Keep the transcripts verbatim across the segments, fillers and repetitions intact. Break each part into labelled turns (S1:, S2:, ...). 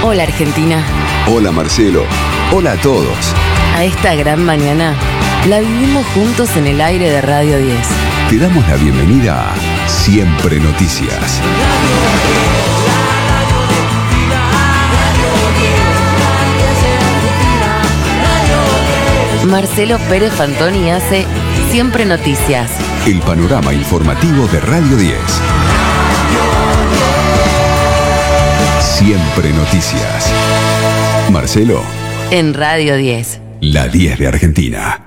S1: Hola Argentina.
S2: Hola Marcelo. Hola a todos.
S1: A esta gran mañana la vivimos juntos en el aire de Radio diez.
S2: Te damos la bienvenida a Siempre Noticias.
S1: Marcelo Pérez Fantoni hace Siempre Noticias.
S2: El panorama informativo de Radio diez. Siempre Noticias. Marcelo.
S1: En Radio diez.
S2: La diez de Argentina.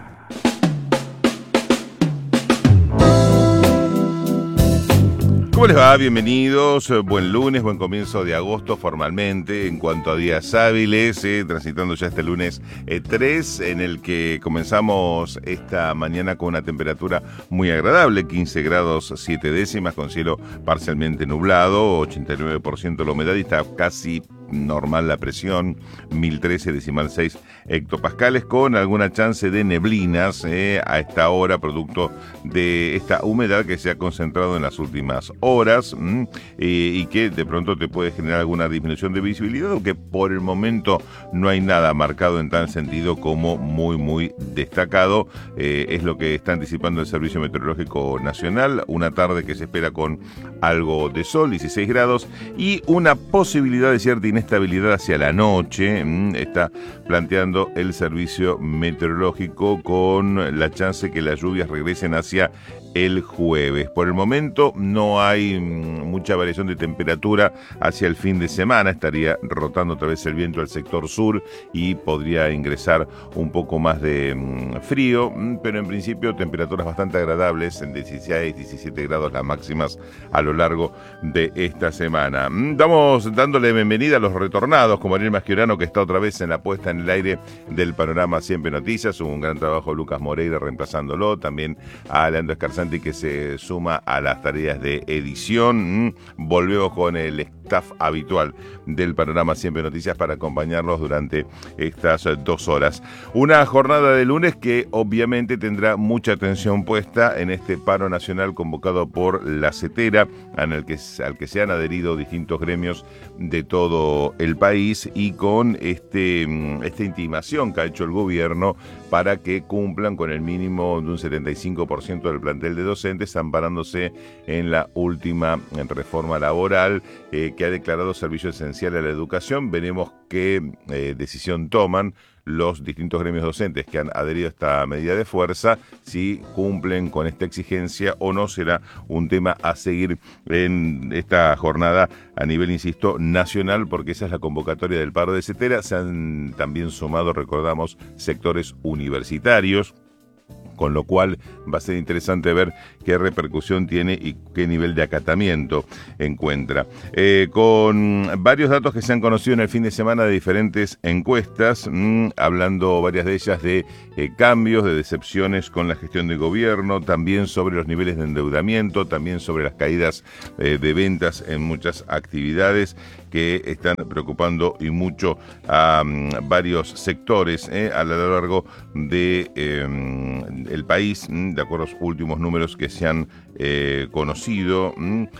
S3: ¿Cómo les va? Bienvenidos, buen lunes, buen comienzo de agosto formalmente en cuanto a días hábiles, eh, transitando ya este lunes eh, tres, en el que comenzamos esta mañana con una temperatura muy agradable, quince grados siete décimas, con cielo parcialmente nublado, ochenta y nueve por ciento la humedad y está casi normal la presión, mil trece decimal seis hectopascales, con alguna chance de neblinas eh, a esta hora, producto de esta humedad que se ha concentrado en las últimas horas mmm, eh, y que de pronto te puede generar alguna disminución de visibilidad, aunque por el momento no hay nada marcado en tal sentido como muy muy destacado. Eh, es lo que está anticipando el Servicio Meteorológico Nacional, una tarde que se espera con algo de sol, dieciséis grados, y una posibilidad de cierta inestabilidad hacia la noche, está planteando el Servicio Meteorológico, con la chance que las lluvias regresen hacia el jueves. Por el momento no hay mucha variación de temperatura hacia el fin de semana, estaría rotando otra vez el viento al sector sur y podría ingresar un poco más de frío, pero en principio temperaturas bastante agradables, en dieciséis, diecisiete grados las máximas a lo largo de esta semana. Estamos dándole bienvenida a los retornados, como Ariel Maschiorano, que está otra vez en la puesta en el aire del panorama Siempre Noticias. Hubo un gran trabajo de Lucas Moreira reemplazándolo, también a Leandro Escarzanti, que se suma a las tareas de edición. Volvemos con el staff habitual del panorama Siempre Noticias para acompañarlos durante estas dos horas. Una jornada de lunes que obviamente tendrá mucha atención puesta en este paro nacional convocado por la CETERA, en el que, al que se han adherido distintos gremios de todo el país, y con este, esta intimación que ha hecho el gobierno para que cumplan con el mínimo de un setenta y cinco por ciento del plantel de docentes, amparándose en la última reforma laboral eh, que ha declarado servicio esencial a la educación. Veremos qué eh, decisión toman los distintos gremios docentes que han adherido a esta medida de fuerza, si cumplen con esta exigencia o no. Será un tema a seguir en esta jornada a nivel, insisto, nacional, porque esa es la convocatoria del paro de CETERA. Se han también sumado, recordamos, sectores universitarios, con lo cual va a ser interesante ver qué repercusión tiene y qué nivel de acatamiento encuentra. Eh, con varios datos que se han conocido en el fin de semana de diferentes encuestas, mmm, hablando varias de ellas de eh, cambios, de decepciones con la gestión del gobierno, también sobre los niveles de endeudamiento, también sobre las caídas eh, de ventas en muchas actividades que están preocupando y mucho a um, varios sectores eh, a lo largo de eh, el país, de acuerdo a los últimos números que se han eh, conocido.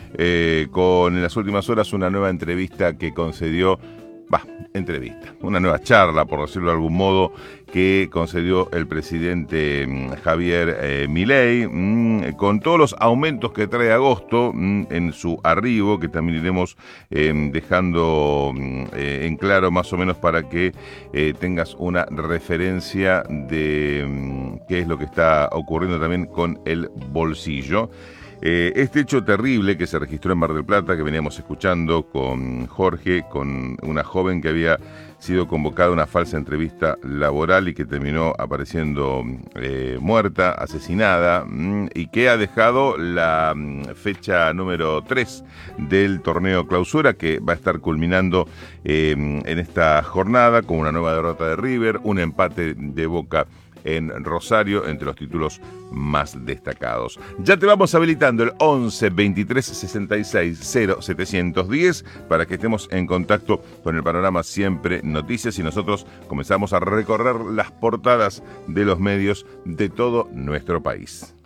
S3: Eh, con en las últimas horas una nueva entrevista que concedió, bah, entrevista, una nueva charla, por decirlo de algún modo, que concedió el presidente Javier eh, Milei, mmm, con todos los aumentos que trae agosto mmm, en su arribo, que también iremos eh, dejando eh, en claro más o menos para que eh, tengas una referencia de mmm, qué es lo que está ocurriendo también con el bolsillo. Eh, este hecho terrible que se registró en Mar del Plata, que veníamos escuchando con Jorge, con una joven que había sido convocada a una falsa entrevista laboral y que terminó apareciendo eh, muerta, asesinada, mmm, y que ha dejado la mmm, fecha número tres del torneo clausura, que va a estar culminando eh, en esta jornada con una nueva derrota de River, un empate de Boca en Rosario, entre los títulos más destacados. Ya te vamos habilitando el once veintitrés sesenta y seis cero setecientos diez para que estemos en contacto con el panorama Siempre Noticias, y nosotros comenzamos a recorrer las portadas de los medios de todo nuestro país.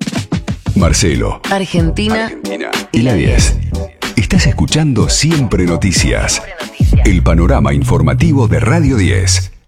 S2: Marcelo,
S1: Argentina,
S2: Argentina y la diez. Estás escuchando Siempre Noticias. El panorama informativo de Radio diez.